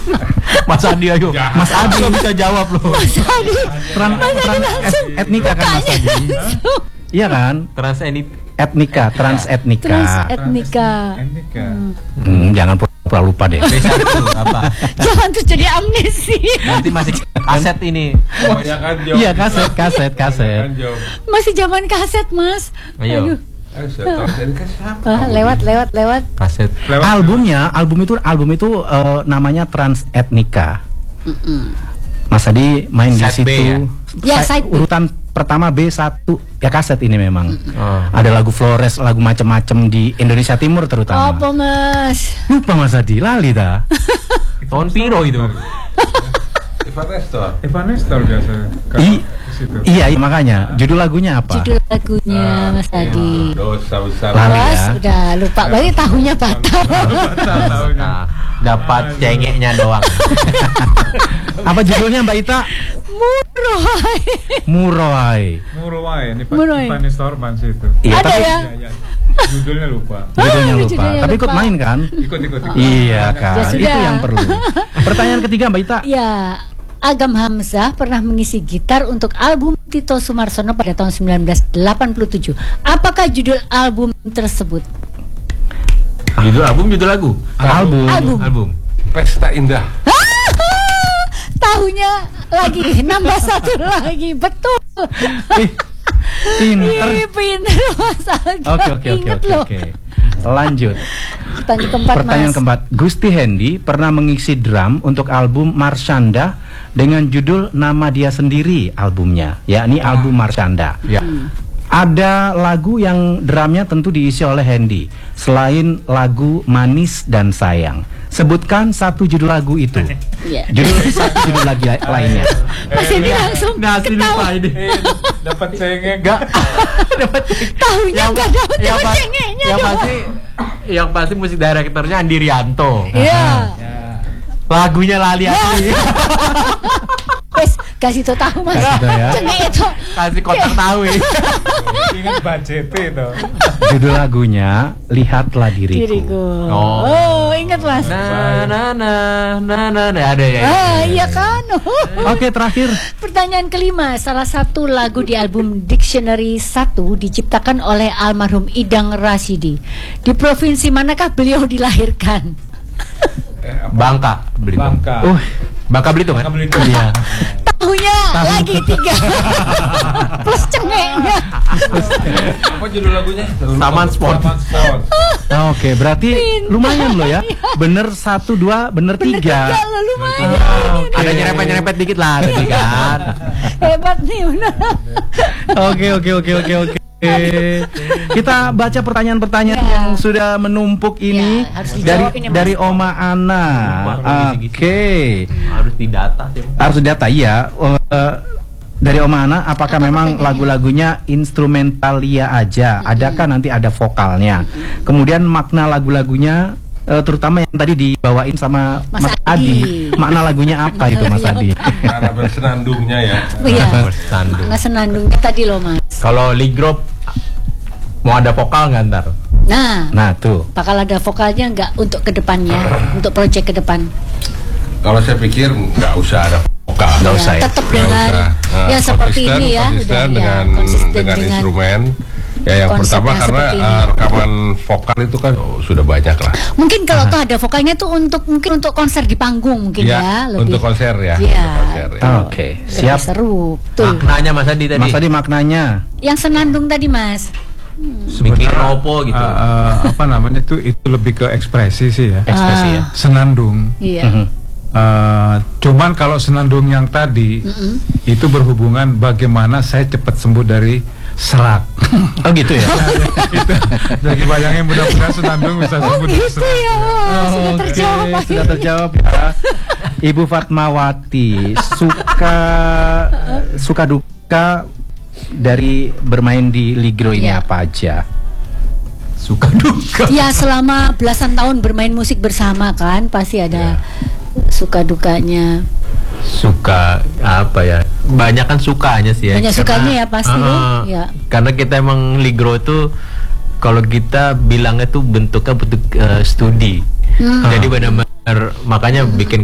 Mas Adi ayo. Mas Adi bisa jawab loh. Mas Adi. Etnika kan Mas Adi. Iya kan? Trans Etnika, trans etnika. Trans etnika. Jangan pura lupa deh. apa? Jangan terjadi amnesi. Nanti masih kaset ini. Iya, kaset. Masih zaman kaset, Mas. Ayo. Lewat. Kaset. Album itu namanya Trans Etnika. Mas Adi main di Side B situ. Ya, side B. Urutan pertama B1 ya kaset ini memang. Ada lagu Flores, lagu macam-macam di Indonesia Timur terutama. Apa, Mas? Lupa Mas Adi, lali dah. Tahun piro itu? Evan Nestor biasa. Iya, makanya judul lagunya apa? Judul lagunya Mas Adi. Dosa besar. Lali Mas, ya. udah lupa. Berarti tahunya batal. Nah, dapat cengeknya doang. Apa judulnya Mbak Ita? Muroai. Muruai, ini Muruai. Evan Nestor ban situ. Iya, Ada tapi ya? Ya. Judulnya lupa. judulnya lupa. judulnya Tapi ikut lupa. main kan? Ikut. Iya kan, Ya sudah. itu yang perlu. Pertanyaan ketiga Mbak Ita. Ya, Agam Hamzah pernah mengisi gitar untuk album Tito Sumarsono pada tahun 1987. Apakah judul album tersebut? Judul album, judul lagu. Album. Pesta Indah. Tahunya lagi, nambah satu lagi. Betul. Pinter. Ih, pinter Mas Agam. Oke. Ingat loh. Lanjut. Pertanyaan keempat. Gusti Hendy pernah mengisi drum untuk album Marshanda dengan judul nama dia sendiri albumnya, yakni album Marshanda. Ya. Ada lagu yang drumnya tentu diisi oleh Hendy selain lagu Manis dan Sayang. Sebutkan satu judul lagu itu. Iya. Satu judul lagi lainnya. Mas ini langsung ketawa. Dapat cengeng. Enggak. Tahunya nggak dapat cengeknya doang. Yang pasti musik direkturnya Andi Rianto. Iya. Lagunya lali asli. Wes, kasih tahu Mas. Kasih tahu ya. Cengek itu. Kasih kotak tahu ya. Ingat budget itu. Judul lagunya Lihatlah Diriku. Diriku. Oh. Ingat Mas. Ada ya. Iya kan. Oke, terakhir. Pertanyaan kelima, salah satu lagu di album Dictionary 1 diciptakan oleh almarhum Idang Rasidi. Di provinsi manakah beliau dilahirkan? Bangka Belitung. Bangka Belitung kan? Iya. Tahunya lagi 3 plus cengeknya. Apa judul lagunya? Taman Sport. Oke, berarti lumayan loh ya. Bener 1, 2, bener 3. Kalau lumayan. Ada nyerempet dikit lah tadi kan. Hebat nih benar. Oke. Kita baca pertanyaan-pertanyaan yang sudah menumpuk ini Ya, harus dijawab ini, Mas. dari Oma Ana. Oke. Harus didata sih. Harus data iya. Dari Oma Ana, apakah memang lagu-lagunya instrumentalia aja? Adakah nanti ada vokalnya? Kemudian makna lagu-lagunya terutama yang tadi dibawain sama Mas Adi. Makna lagunya apa itu Mas Adi? Karena bersenandungnya ya. Iya. Bersandung. Nggak senandungnya tadi loh Mas. Kalau Ligro mau ada vokal nggak ntar? Nah tuh. Bakal ada vokalnya nggak untuk kedepannya, untuk proyek ke depan? Kalau saya pikir nggak usah ada vokal. Nggak usah ya? Tetap dengan yang seperti ini ya, konsisten udah, ya, dengan konsisten dengan instrumen. Ya yang konsep pertama yang karena seperti ini. rekaman vokal itu kan sudah banyak lah. Mungkin kalau tuh ada vokalnya tuh mungkin untuk konser di panggung mungkin ya, lebih untuk konser ya. Iya. Untuk konser, ya. Oke, lebih siap. seru. Tuh. Maknanya Mas Adi tadi. Mas Adi maknanya. Yang senandung tadi Mas. Bikin opo gitu. Apa namanya itu lebih ke ekspresi sih ya. Ekspresi ya. Senandung. Iya. Cuman kalau senandung yang tadi itu berhubungan bagaimana saya cepat sembuh dari serak. Oh gitu ya. Gitu. Jadi bayangin mudah-mudahan senandung bisa sembuh dari Gitu serak. ya. Sudah terjawab. Oke, sudah terjawab ya. Ibu Fatmawati suka duka dari bermain di Ligro ini Iya. apa aja? Suka duka. Ya selama belasan tahun bermain musik bersama kan pasti ada suka dukanya. Suka apa ya? Banyak kan sukanya sih ya. Banyak sukanya ya pasti. Ya. Karena kita emang Ligro itu kalau kita bilangnya tuh bentuknya bentuk studi. Jadi benar-benar makanya bikin